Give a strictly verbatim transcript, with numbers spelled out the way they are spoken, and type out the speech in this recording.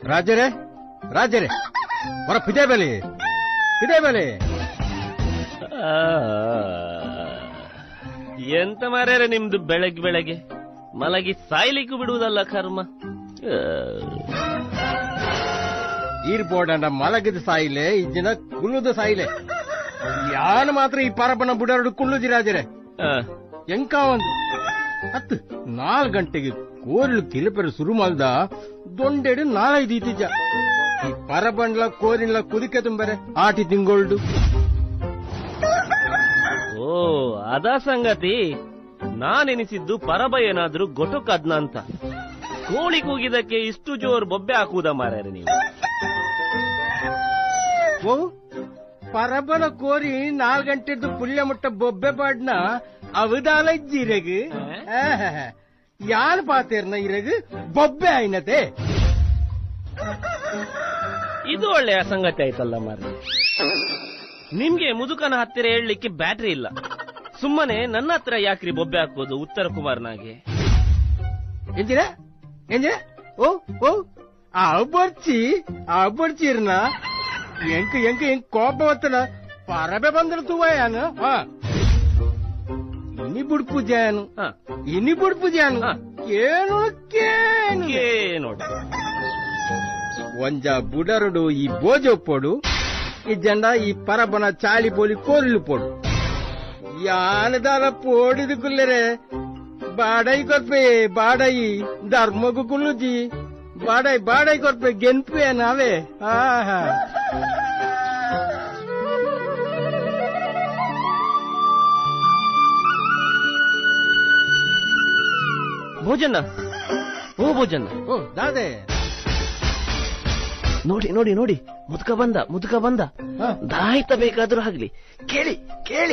ರಾಜರೇ ರಾಜರೇ ಹೊರ ಪಿದೆ ಬೆಲೆ ಪಿದೆ ಬೆಲೆ. ಎಂತ ಮಾರ್ಯಾರ ನಿಮ್ದು ಬೆಳಗ್ಗೆ ಬೆಳಗ್ಗೆ ಮಲಗಿ ಸಾಯ್ಲಿಕ್ಕೂ ಬಿಡುವುದಲ್ಲ ಕರ್ಮ. ಈರ್ಬೋಡಂಡ ಮಲಗಿದ ಸಾಯಿಲೆ ಇಜ್ಜಿನ ಕುಲ್ಲುದ ಸಾಯಿಲೆ. ಯಾನು ಮಾತ್ರ ಈ ಪರಪನ ಬುಡರಡು ಕುಲ್ಲುದಿ ರಾಜರೇ. ಎಂಕ ಒಂದು ಹತ್ತು ನಾಲ್ಕು ಗಂಟೆಗೆ ಕೋರಿಲು ಕಿಲಪೆರು ಶುರು ಮಲ್ದ ದೊಂಡೆಡು ನಾಲೈದು ಇತ್ತೀಜ ಈ ಪರಬಂಡ್ಲ ಕೋರಿನ್ಲ ಕುದಿಕೆ ತುಂಬರೆ ಆಟಿ ತಿಂಗೊಳ್ದು. ಓ ಅದಾ ಸಂಗತಿ. ನಾನೆನಿಸಿದ್ದು ಪರಬ ಏನಾದ್ರೂ ಗೊಟುಕದ್ನ ಅಂತ. ಕೋಳಿ ಕೂಗಿದಕ್ಕೆ ಇಷ್ಟು ಜೋರ್ ಬೊಬ್ಬೆ ಹಾಕುವುದ ಮಾರ್ಯಾರ ನೀವು? ಓ ಪರಬನ ಕೋರಿ ನಾಲ್ಕು ಗಂಟೆದ್ದು ಪುಲ್ಯ ಮುಟ್ಟ ಬೊಬ್ಬೆ ಪಾಡ್ನ ಅವದಾಲ ಇಜ್ಜಿರಗು ಯಾನ್ ಪಾತೇರ್ನ ಇರಗು ಬೊಬ್ಬೆ ಆಯ್ನತೆ. ಇದು ಒಳ್ಳೆಯ ಸಂಗತಿ ಆಯ್ತಲ್ಲ ಮಾರ್ರೆ. ನಿಮ್ಗೆ ಮುದುಕನ ಹತ್ತಿರ ಹೇಳಲಿಕ್ಕೆ ಬ್ಯಾಟ್ರಿ ಇಲ್ಲ. ಸುಮ್ಮನೆ ನನ್ನ ಹತ್ರ ಯಾಕ್ರಿ ಬೊಬ್ಬೆ ಹಾಕೋದು ಉತ್ತರ ಕುಮಾರ್ನಾಗೆ? ಎಂದಿರ ಎಂದಿರ ಓ ಓ ಆ ಬರ್ಚಿ ಆ ಬರ್ಚಿರ್ನ ಎಂಕ ಎಂಕ ಎಂಕ್ ಕೋಪ ಬತ್ತನ ಪರಬೆ ಬಂದ್ರ ತುವಯಾನು ಇನಿ ಬುಡ್ ಪೂಜಾನು ಇನಿ ಬುಡ್ ಪೂಜಾನು ಏನು ನೋಡಿ ಒಂಜ ಬುಡರುಡು ಈ ಬೋಜೊಪ್ಪೋಡು ಈ ಜಂಡ ಈ ಪರಬನ ಚಾಳಿ ಬೋಲಿ ಕೋರಿಲು ಪೋಡು ಯಾನದಾರ ಪೋಡಿದು ಕುಲ್ಲರೆ ಬಾಡೈ ಕೊರ್ಪೆ ಬಾಡೈ ಧರ್ಮಗು ಕುಲ್ಲುಜಿ ಬಾಡೈ ಬಾಡೈ ಕೊರ್ಪೆ ಗೆನ್ಪೆ ನಾವೇ. ಆಹಾ ಭೋಜನ ಓ ಭೋಜನ ಓ ದಾದೆ ನೋಡಿ ನೋಡಿ ನೋಡಿ ಮುದುಕ ಬಂದ ಮುದುಕ ಬಂದ. ದಾಯ್ತ ಬೇಕಾದ್ರೂ ಆಗ್ಲಿ ಕೇಳಿ ಕೇಳಿ.